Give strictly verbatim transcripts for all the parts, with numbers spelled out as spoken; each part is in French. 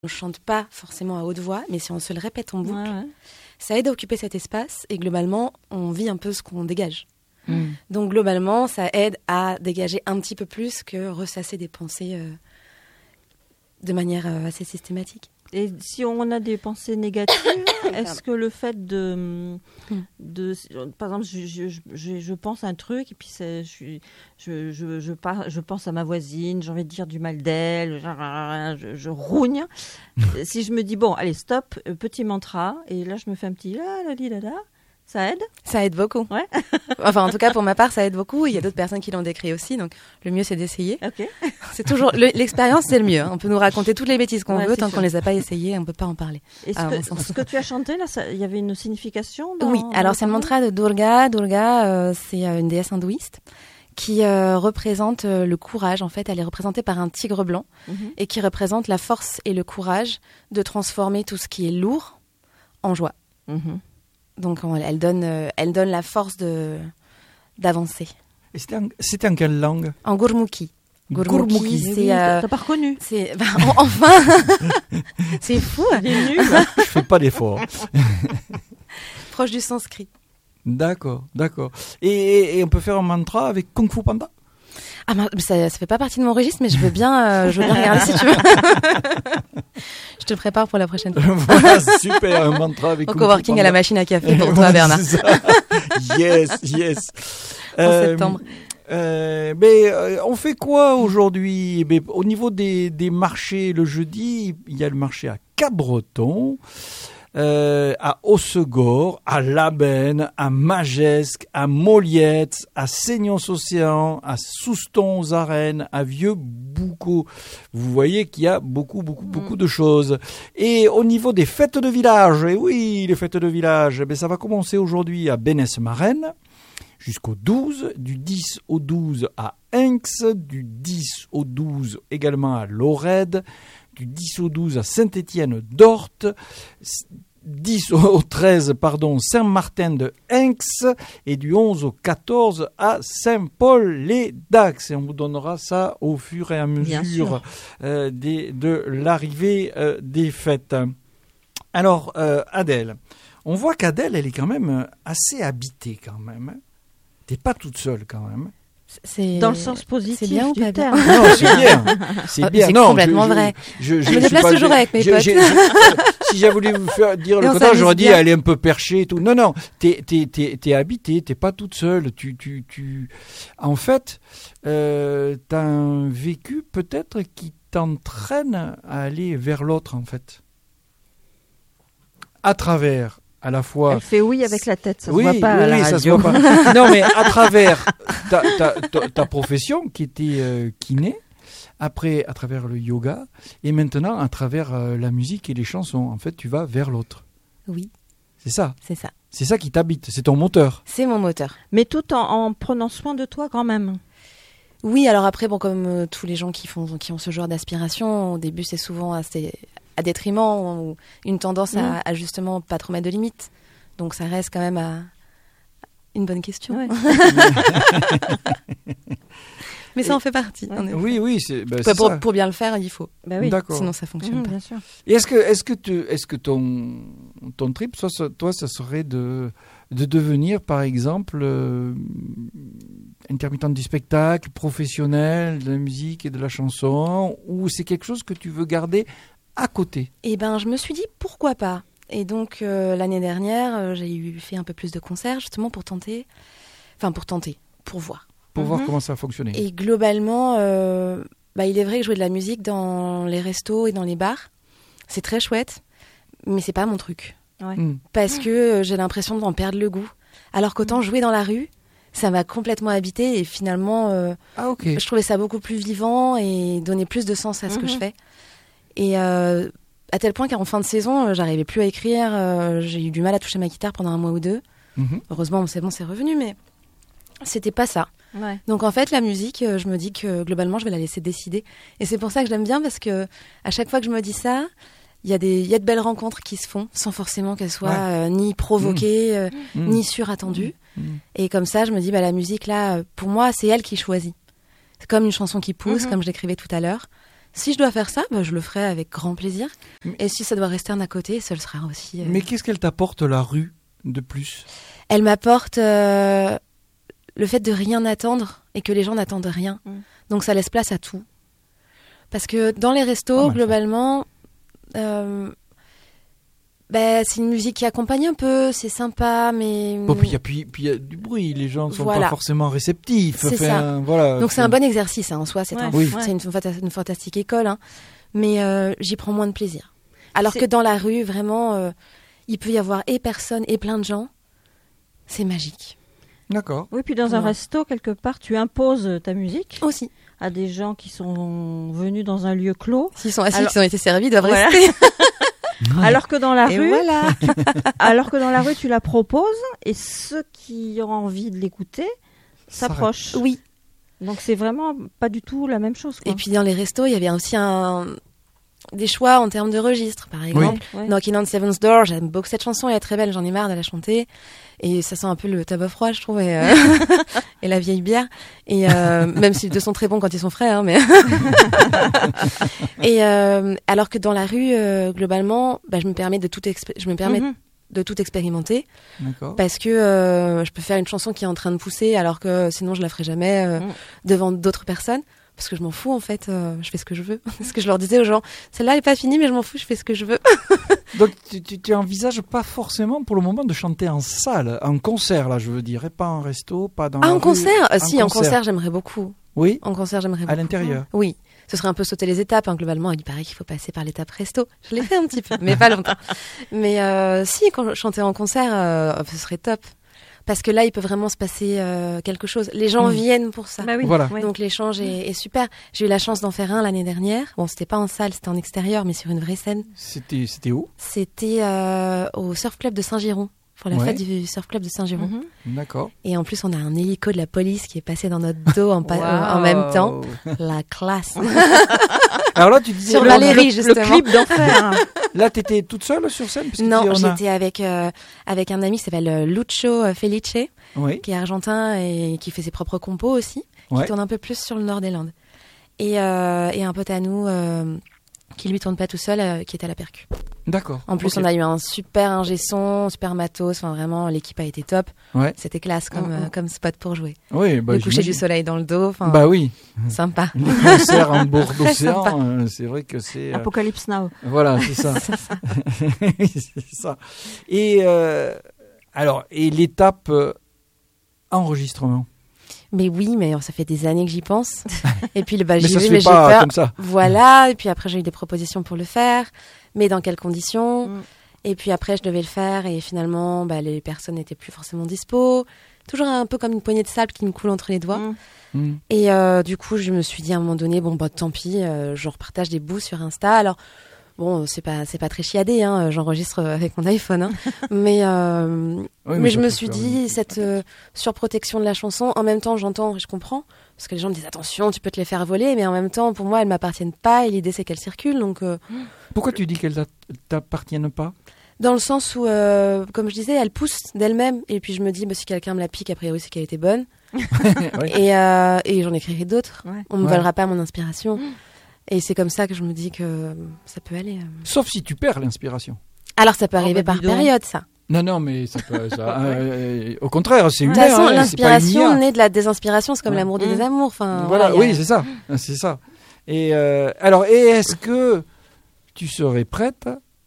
On chante pas forcément à haute voix, mais si on se le répète en boucle, ouais, ouais. ça aide à occuper cet espace et globalement, on vit un peu ce qu'on dégage. Mm. Donc globalement, ça aide à dégager un petit peu plus que ressasser des pensées euh, de manière euh, assez systématique. Et si on a des pensées négatives, est-ce que le fait de, de par exemple, je, je, je, je pense à un truc et puis c'est, je, je, je, je, par, je pense à ma voisine, j'ai envie de dire du mal d'elle, je, je rogne. Si je me dis bon, allez stop, petit mantra, et là je me fais un petit la la la la. Ça aide ? Ça aide beaucoup. Ouais. Enfin, en tout cas, pour ma part, ça aide beaucoup. Il y a d'autres personnes qui l'ont décrit aussi, donc le mieux, c'est d'essayer. Ok. C'est toujours le, l'expérience, c'est le mieux. On peut nous raconter toutes les bêtises qu'on ouais, veut, tant sûr. qu'on les a pas essayées, on peut pas en parler. Et ce, que, ce que tu as chanté là, il y avait une signification dans... Oui. Alors, c'est le mantra de Durga. Durga, euh, c'est une déesse hindouiste qui euh, représente euh, le courage. En fait, elle est représentée par un tigre blanc mm-hmm. et qui représente la force et le courage de transformer tout ce qui est lourd en joie. Mm-hmm. Donc, on, elle, donne, euh, elle donne la force de, d'avancer. Et c'était en, c'était en quelle langue ? En Gurmukhi. Gurmukhi, Gurmukhi. c'est... Oui, euh, t'as pas reconnu. C'est, bah, enfin c'est fou. Il est nul. Je fais pas d'effort. Proche du sanskrit. D'accord, d'accord. Et, et, et on peut faire un mantra avec Kung Fu Panda ? Ah, bah, ça, ça fait pas partie de mon registre, mais je veux bien, euh, je veux bien regarder si tu veux. Je te prépare pour la prochaine fois. Voilà, super, un mantra avec Au Kung Fu coworking Panda. à la machine à café pour toi, Bernard. Yes, yes. En euh, septembre. Euh, mais euh, on fait quoi aujourd'hui ? Mais, au niveau des, des marchés, le jeudi, il y a le marché à Cabreton. Euh, à Hossegor, à Labenne, à Magesque, à Moliette, à Seignon-Océan, à Souston aux Arènes, à Vieux-Boucau. Vous voyez qu'il y a beaucoup, beaucoup, mmh. beaucoup de choses. Et au niveau des fêtes de village, et oui, les fêtes de village, ben ça va commencer aujourd'hui à Bénesse-Marraine, jusqu'au douze, du dix au douze à Inx, du dix au douze également à Lorède, du dix au douze à Saint-Étienne-d'Orthe, dix au treize, pardon, Saint-Martin de Inx, et du onze au quatorze à Saint-Paul-les-Dax. Et on vous donnera ça au fur et à mesure euh, des, de l'arrivée euh, des fêtes. Alors, euh, Adèle, on voit qu'Adèle, elle est quand même assez habitée quand même. T'es pas toute seule quand même. C'est dans le sens positif c'est bien du ou pas terme. Non, c'est bien. C'est bien. C'est non, complètement je, je, vrai. Je, je, je me je déplace pas, toujours je, avec mes je, potes. Je, je, si j'avais voulu vous faire dire le non, contraire, j'aurais dit bien. elle est un peu perchée et tout. Non, non, t'es, t'es, t'es, t'es habitée, t'es pas toute seule. Tu, tu, tu... En fait, euh, t'as un vécu peut-être qui t'entraîne à aller vers l'autre, en fait. À travers à la fois... Elle fait oui avec la tête, ça oui, se voit pas oui, à la oui, radio. Ça se voit pas. Non, mais à travers ta, ta, ta, ta profession qui était euh, kiné, après à travers le yoga, et maintenant à travers euh, la musique et les chansons, en fait, tu vas vers l'autre. Oui. C'est ça. C'est ça. C'est ça qui t'habite, c'est ton moteur. C'est mon moteur. Mais tout en, en prenant soin de toi quand même. Oui, alors après, bon, comme euh, tous les gens qui, font, qui ont ce genre d'aspiration, au début c'est souvent assez... à détriment ou une tendance à, mmh. à justement pas trop mettre de limites. Donc ça reste quand même à une bonne question. Ouais. Mais ça en fait partie. Ouais. Oui, oui, c'est, bah, pour, c'est pour, ça. Pour bien le faire, il faut. Bah oui. D'accord. Sinon ça fonctionne mmh, pas. Bien sûr. Et est-ce que, est-ce que, tu, est-ce que ton, ton trip, toi, ça, toi, ça serait de, de devenir, par exemple, euh, intermittente du spectacle, professionnel de la musique et de la chanson, ou c'est quelque chose que tu veux garder à côté? Eh ben, je me suis dit pourquoi pas. Et donc euh, l'année dernière, euh, j'ai eu fait un peu plus de concerts justement pour tenter, enfin pour tenter, pour voir, pour mm-hmm. voir comment ça a fonctionné. Et globalement, euh, bah, il est vrai que jouer de la musique dans les restos et dans les bars, c'est très chouette, mais c'est pas mon truc. Ouais. Mm. Parce que euh, j'ai l'impression d'en perdre le goût. Alors qu'autant mm. jouer dans la rue, ça m'a complètement habité et finalement, euh, ah, okay. je trouvais ça beaucoup plus vivant et donnait plus de sens à ce mm-hmm. que je fais. Et euh, à tel point qu'en fin de saison, euh, j'arrivais plus à écrire. Euh, j'ai eu du mal à toucher ma guitare pendant un mois ou deux. Mm-hmm. Heureusement, c'est bon, c'est revenu, mais c'était pas ça. Ouais. Donc en fait, la musique, euh, je me dis que globalement, je vais la laisser décider. Et c'est pour ça que je l'aime bien, parce que à chaque fois que je me dis ça, il y a des, il y a de belles rencontres qui se font, sans forcément qu'elles soient ouais. euh, ni provoquées, mmh. Euh, mmh. ni surattendues. Mmh. Et comme ça, je me dis, bah la musique là, pour moi, c'est elle qui choisit. C'est comme une chanson qui pousse, mmh. comme je l'écrivais tout à l'heure. Si je dois faire ça, bah, je le ferai avec grand plaisir. Mais... Et si ça doit rester un à côté, ce le sera aussi. Euh... Mais qu'est-ce qu'elle t'apporte, la rue, de plus ? Elle m'apporte euh, le fait de rien attendre et que les gens n'attendent rien. Mm. Donc ça laisse place à tout. Parce que dans les restos, oh, globalement, euh, bah, c'est une musique qui accompagne un peu, c'est sympa, mais... Bon, puis il y, y a du bruit, les gens ne sont voilà. pas forcément réceptifs. C'est fait, ça. Un, voilà, Donc c'est un bon exercice, hein, en soi, c'est, ouais, un, oui. c'est une, une fantastique école, hein, mais euh, j'y prends moins de plaisir. Alors c'est... que dans la rue, vraiment, euh, il peut y avoir et personne et plein de gens, c'est magique. D'accord. Oui, puis dans ouais. un resto, quelque part, tu imposes ta musique. Aussi. À des gens qui sont venus dans un lieu clos. S'ils sont assis, alors... qu'ils ont été servis, doivent voilà. rester. Alors que dans la et rue, voilà. alors que dans la rue, tu la proposes et ceux qui ont envie de l'écouter s'approchent. Oui. Donc c'est vraiment pas du tout la même chose, quoi. Et puis dans les restos, il y avait aussi un... des choix en termes de registre. Par exemple, oui. Knocking on Seven's Door, j'aime beaucoup cette chanson, elle est très belle, j'en ai marre de la chanter. Et ça sent un peu le tabac froid, je trouve, et, euh... et la vieille bière. Et euh, même si les deux sont très bons quand ils sont frais, hein, mais. Et euh, alors que dans la rue, euh, globalement, bah, je me permets de tout, expé- je me permets mm-hmm. de tout expérimenter. D'accord. Parce que euh, je peux faire une chanson qui est en train de pousser, alors que sinon je la ferai jamais euh, mm. devant d'autres personnes. Parce que je m'en fous, en fait, euh, je fais ce que je veux. C'est ce que je leur disais aux gens. Celle-là n'est pas finie, mais je m'en fous, je fais ce que je veux. Donc, tu, tu, tu envisages pas forcément pour le moment de chanter en salle, en concert, là, je veux dire, et pas en resto, pas dans ah, la en rue. concert en Si, concert. en concert, j'aimerais beaucoup. Oui. En concert, j'aimerais beaucoup. À l'intérieur. Oui. Ce serait un peu sauter les étapes, hein, globalement. Il paraît qu'il faut passer par l'étape resto. Je l'ai fait un petit peu, mais pas longtemps. Mais euh, si, quand chanter en concert, euh, ce serait top. Parce que là, il peut vraiment se passer euh, quelque chose. Les gens mmh. viennent pour ça. Bah oui. Voilà. Donc l'échange est, est super. J'ai eu la chance d'en faire un l'année dernière. Bon, c'était pas en salle, c'était en extérieur, mais sur une vraie scène. C'était, c'était où ? C'était euh, au Surf Club de Saint-Giron, pour la ouais. fête du Surf Club de Saint-Giron. Mmh. D'accord. Et en plus, on a un hélico de la police qui est passé dans notre dos en, pa- wow. en même temps. La classe. Alors là, tu disais sur le, Valérie, le, justement. le clip d'enfer. Là, t'étais toute seule sur scène parce que non, on j'étais a... avec euh, avec un ami qui s'appelle euh, Lucho Felice, oui. qui est argentin et qui fait ses propres compos aussi, ouais. qui tourne un peu plus sur le nord des Landes. Et, euh, et un pote à nous euh, qui lui tourne pas tout seul, euh, qui est à la percu. D'accord. En plus, okay. on a eu un super ingé son, super matos. Enfin, vraiment, l'équipe a été top. Ouais. C'était classe comme, mmh. euh, comme spot pour jouer. Oui, bah, le coucher du soleil dans le dos. Enfin, bah oui. Sympa. Le concert en bord d'océan, euh, c'est vrai que c'est. Euh... Apocalypse Now. Voilà, c'est ça. c'est ça. c'est ça. Et euh, alors, et l'étape euh, enregistrement. Mais oui, mais ça fait des années que j'y pense. Et puis, bah, mais j'y ça vais, se mais fait j'ai pas peur. Comme ça. Voilà. Et puis après, j'ai eu des propositions pour le faire. Mais dans quelles conditions ? mm. Et puis après, je devais le faire. Et finalement, bah, les personnes n'étaient plus forcément dispo. Toujours un peu comme une poignée de sable qui me coule entre les doigts. Mm. Mm. Et euh, du coup, je me suis dit à un moment donné, bon, bah, tant pis, euh, je repartage des bouts sur Insta. Alors, bon, c'est pas, c'est pas très chiadé, hein, j'enregistre avec mon iPhone. Hein. mais euh, oui, mais, mais je me suis dit, cette euh, surprotection de la chanson, en même temps, j'entends et je comprends. Parce que les gens me disent, attention, tu peux te les faire voler. Mais en même temps, pour moi, elles m'appartiennent pas. Et l'idée, c'est qu'elles circulent. Donc, euh... Pourquoi tu dis qu'elles t'appartiennent pas ? Dans le sens où, euh, comme je disais, elles poussent d'elles-mêmes. Et puis je me dis, bah, si quelqu'un me la pique, a priori, c'est qu'elle était bonne. oui. Et, euh, et j'en écrirai d'autres. Ouais. On ne me ouais. volera pas mon inspiration. Et c'est comme ça que je me dis que ça peut aller. Euh... Sauf si tu perds l'inspiration. Alors ça peut arriver oh, bah, par période, ça. Non, non, mais ça peut, ça, euh, au contraire, c'est une. De toute façon, hein, l'inspiration naît de la désinspiration, c'est comme ouais. l'amour des mmh. amours. Enfin, voilà, voilà oui, a... c'est ça, c'est ça. Et euh, alors, et est-ce que tu serais prête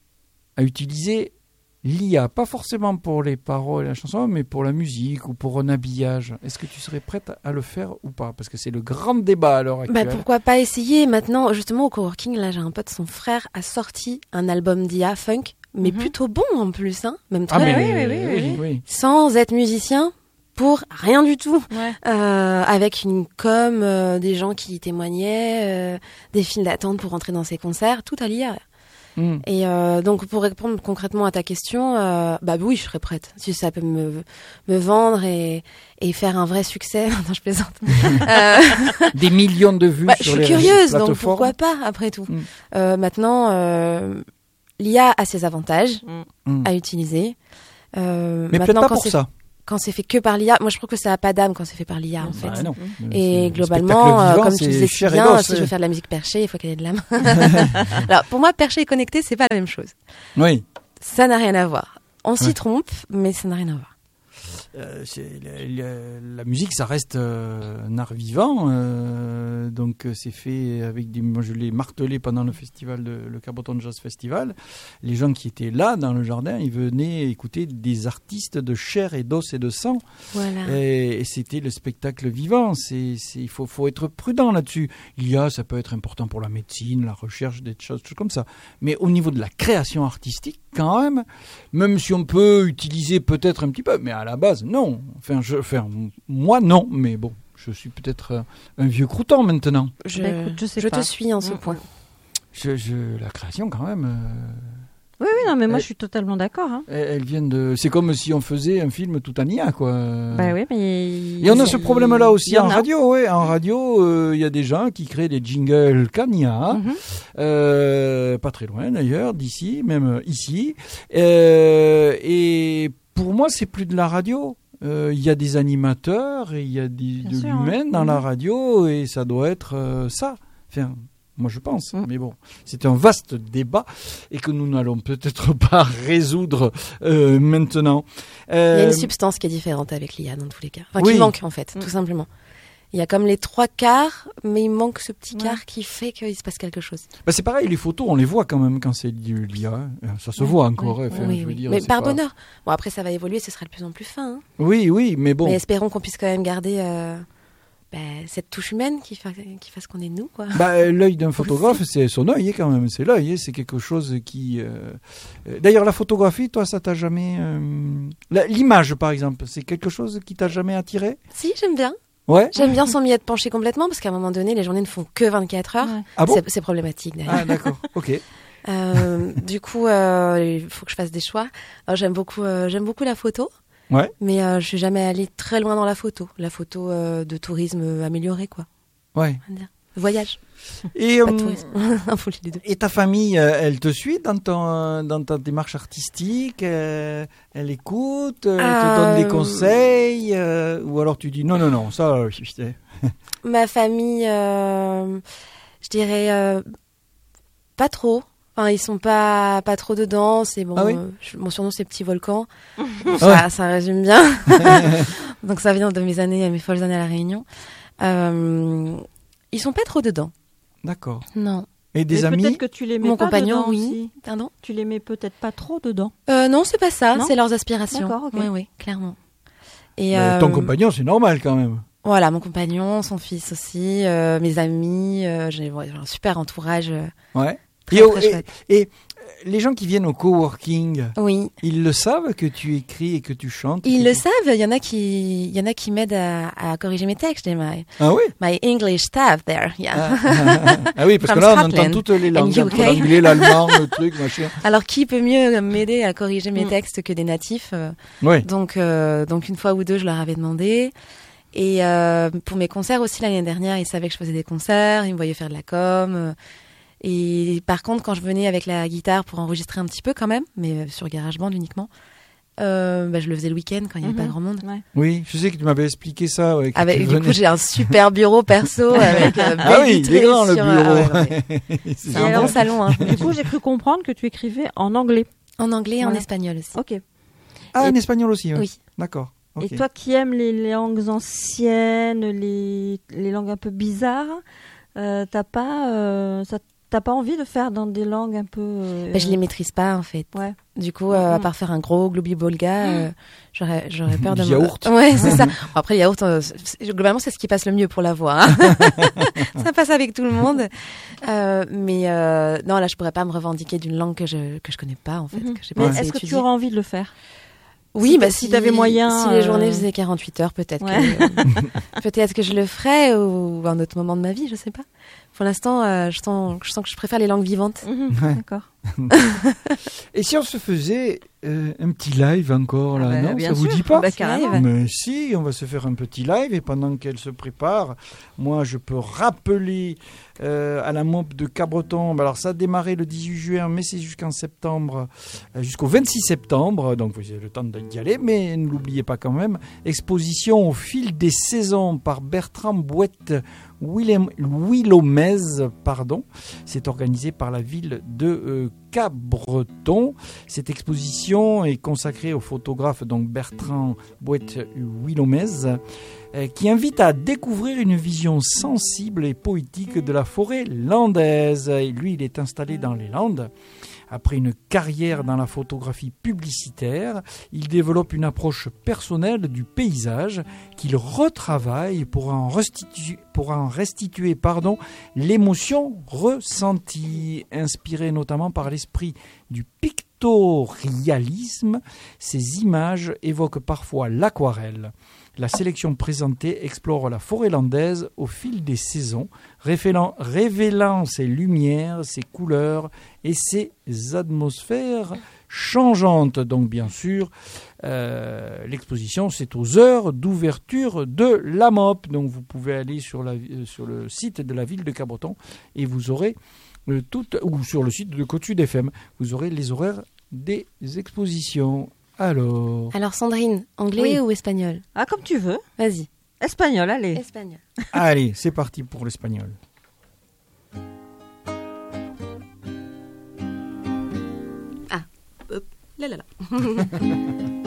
à utiliser l'I A, pas forcément pour les paroles et la chanson, mais pour la musique ou pour un habillage. Est-ce que tu serais prête à le faire ou pas ? Parce que c'est le grand débat à l'heure actuelle. Bah, pourquoi pas essayer ? Maintenant, justement, au coworking, là, j'ai un pote, son frère a sorti un album d'I A funk, mais mm-hmm. plutôt bon en plus, hein, même très ah, mais oui, oui, oui, oui, oui. Sans être musicien. Pour rien du tout, ouais. euh, avec une com, euh, des gens qui témoignaient, euh, des files d'attente pour rentrer dans ces concerts, tout à l'I A. Mm. Et euh, donc pour répondre concrètement à ta question, euh, bah oui, je serais prête. Si ça peut me me vendre et et faire un vrai succès, non, je plaisante. euh... Des millions de vues bah, sur les plateformes. Je suis curieuse, donc plateformes. Pourquoi pas après tout. Mm. Euh, maintenant, euh, l'I A a ses avantages mm. à utiliser. Euh, Mais peut-être pas pour c'est... ça. quand c'est fait que par l'I A, moi je trouve que ça n'a pas d'âme quand c'est fait par l'I A en fait. Bah, non. Et C'est- globalement, le euh, vivant, comme tu c'est disais si chair et bien, os, si je veux ouais. faire de la musique perchée, il faut qu'elle ait de l'âme. Alors pour moi, perché et connecté, c'est pas la même chose. Oui. Ça n'a rien à voir. On s'y Ouais. trompe, mais ça n'a rien à voir. Euh, c'est- la, la- la musique, ça reste euh, un art vivant. euh, donc, euh, c'est fait avec des. Moi, je l'ai martelé pendant le festival, de, le Cabreton Jazz Festival. Les gens qui étaient là dans le jardin, ils venaient écouter des artistes de chair et d'os et de sang. Voilà. Et, et c'était le spectacle vivant. C'est, c'est, il faut, faut être prudent là-dessus. Il y a, ça peut être important pour la médecine, la recherche, des choses, choses comme ça. Mais au niveau de la création artistique, quand même, même si on peut utiliser peut-être un petit peu, mais à la base, non. Enfin, je, enfin moi, non. Mais bon, je suis peut-être euh, un vieux crouton maintenant. Je, Bah, écoute, je sais je pas. te suis en ce Mm. point. Je, je, la création, quand même. euh, Oui, oui, non, mais moi Euh, je suis totalement d'accord. Hein. elle, elle vient de. C'est comme si on faisait un film tout en I A, quoi. Bah oui, mais. Et on a ce problème-là aussi il y en en a. radio. Ouais. En radio, euh, il y a des gens qui créent des jingles qu'en I A, Mhm. euh, pas très loin d'ailleurs, d'ici, même ici. Euh, et pour moi, c'est plus de la radio. Euh, Il y a des animateurs et il y a des, Bien de sûr, l'humain hein. dans la Mhm. radio et ça doit être euh, ça. Enfin, moi je pense. Mhm. Mais bon, c'est un vaste débat et que nous n'allons peut-être pas résoudre euh, maintenant. Il y a Euh, une substance qui est différente avec l'I A dans tous les cas. Enfin, oui. qui manque en fait, Mm. tout simplement. Il y a comme les trois quarts, mais il manque ce petit Ouais. quart qui fait qu'il se passe quelque chose. Bah, c'est pareil, les photos, on les voit quand même quand c'est de l'I A. hein. Ça se Oui, voit encore. oui, hein. Enfin, oui, je veux oui. dire, Mais c'est par pas- bonheur. Bon, après, ça va évoluer, ce sera de plus en plus fin. hein. Oui, oui, mais bon. Mais espérons qu'on puisse quand même garder euh, bah, cette touche humaine qui, fa- qui fasse qu'on est nous, quoi. Bah, l'œil d'un photographe, c'est son œil hein, quand même. C'est l'œil, hein, c'est quelque chose qui. euh, euh, D'ailleurs, la photographie, toi, ça t'a jamais. euh, la- L'image, par exemple, c'est quelque chose qui t'a jamais attiré. Si, j'aime bien. Ouais. J'aime bien sans m'y être penché complètement, parce qu'à un moment donné, les journées ne font que vingt-quatre heures. Ouais. Ah bon C'est- c'est problématique, d'ailleurs. Ah d'accord. Ok. Euh, du coup, euh, il faut que je fasse des choix. Alors, j'aime beaucoup, euh, j'aime beaucoup la photo. Ouais. Mais euh, je suis jamais allée très loin dans la photo. La photo euh, de tourisme euh, amélioré, quoi. Ouais. On va dire. Voyage, Et, pas de euh, tourisme. Un peu les deux. et ta famille, euh, elle te suit dans ton dans ta démarche artistique. euh, Elle écoute, euh, elle te donne des Euh, conseils, euh, ou alors tu dis non non non ça. euh, c'est- Ma famille, euh, je dirais euh, pas trop. Enfin, ils sont pas pas trop dedans. C'est bon. Ah oui euh, je- mon surnom c'est Petit Volcan. ça, ça résume bien. Donc ça vient de mes années, mes folles années à la Réunion. Euh, ils sont pas trop dedans. D'accord. Non. Et des Mais amis. peut-être que tu les mets Mon pas compagnon, dedans oui. aussi. Pardon. Tu les mets peut-être pas trop dedans. Euh, non, c'est pas ça. Non C'est leurs aspirations. D'accord, ok. Oui, oui, clairement. Et Mais euh, ton compagnon, c'est normal quand même. Voilà, mon compagnon, son fils aussi, euh, mes amis. euh, j'ai ouais, j'ai un super entourage. euh, Ouais. très, et, au- très et- chouette. et, euh, les gens qui viennent au coworking, Oui. ils le savent que tu écris et que tu chantes. Ils que le tu- savent, il y en a qui, il y en a qui m'aident à, à corriger mes textes. J'ai my, Ah oui. my English staff there. Yeah. Ah, ah, ah, ah oui, parce que From là, on entend Scotland toutes les langues, and U entre K. l'anglais, l'allemand, le truc, machin. Alors qui peut mieux m'aider à corriger mes Mm. textes que des natifs euh, Ouais. Donc, euh, donc une fois ou deux, je leur avais demandé. Et euh, pour mes concerts aussi l'année dernière, ils savaient que je faisais des concerts, ils me voyaient faire de la com. euh, et par contre, quand je venais avec la guitare pour enregistrer un petit peu quand même, mais euh, sur GarageBand uniquement, euh, bah, je le faisais le week-end quand il n'y avait Mhm. pas grand monde. Ouais. Oui, je sais que tu m'avais expliqué ça. Ouais, que Avec, tu du venais- coup, j'ai un super bureau perso avec euh, Ah baie oui, il vitrée est grand le sur- bureau. ah ouais, ouais. C'est C'est Et un alors bon salon, hein. Du coup, j'ai cru comprendre que tu écrivais en anglais. En anglais et en Voilà. espagnol aussi. Ok. Ah, en Et- espagnol aussi. ouais. Oui. D'accord. ok. Et toi qui aimes les langues anciennes, les, les langues un peu bizarres, euh, t'as pas, euh, ça- t'as pas envie de faire dans des langues un peu. euh, Bah, je les maîtrise pas en fait. Ouais. Du coup, euh, à Mhm. part faire un gros globi-bolga, euh, j'aurais, j'aurais peur de Du me- yaourt. Ouais, c'est ça. Bon, après, le yaourt, euh, c'est- globalement, c'est ce qui passe le mieux pour la voix. hein. Ça passe avec tout le monde. Euh, mais euh, non, là, je pourrais pas me revendiquer d'une langue que je que je connais pas en fait, Mhm. que j'ai Mais pas assez est-ce que tu étudiée. aurais envie de le faire? Oui, si bah t'a- si, si t'avais moyen, Si les euh, journées faisaient quarante-huit heures, peut-être Ouais. que peut-être que je le ferais ou à un autre moment de ma vie, je sais pas. Pour l'instant, euh, je sens je sens que je préfère les langues vivantes. Mhm. Ouais. D'accord. Et si on se faisait euh, un petit live encore là, ah bah, non, bien ça sûr. vous dit pas? Ah bah, carrément. Mais si, on va se faire un petit live et pendant qu'elle se prépare, moi je peux rappeler euh, à la M O P de Cabreton. Alors ça a démarré le dix-huit juin, mais c'est jusqu'en septembre, euh, jusqu'au vingt-six septembre, donc vous avez le temps d'y aller, mais ne l'oubliez pas quand même. Exposition au fil des saisons par Bertrand Bouette Willomez, pardon. C'est organisé par la ville de euh, Cabreton. Cette exposition est consacrée au photographe donc Bertrand Bouette Willomez, euh, qui invite à découvrir une vision sensible et poétique de la forêt landaise. Et lui, il est installé dans les Landes. Après une carrière dans la photographie publicitaire, il développe une approche personnelle du paysage qu'il retravaille pour en restituer, pour en restituer pardon, l'émotion ressentie. Inspiré notamment par l'esprit du pictorialisme, ces images évoquent parfois l'aquarelle. La sélection présentée explore la forêt landaise au fil des saisons, révélant, révélant ses lumières, ses couleurs et ses atmosphères changeantes. Donc bien sûr, euh, l'exposition c'est aux heures d'ouverture de la M O P. Donc vous pouvez aller sur, la, sur le site de la ville de Cabreton et vous aurez euh, toutes, ou sur le site de Côte Sud F M, vous aurez les horaires des expositions. Alors... Alors Sandrine, anglais Oui. ou espagnol? Ah, comme tu veux. Vas-y. Espagnol, allez. Espagnol. Allez, c'est parti pour l'espagnol. Ah, hop, là là là.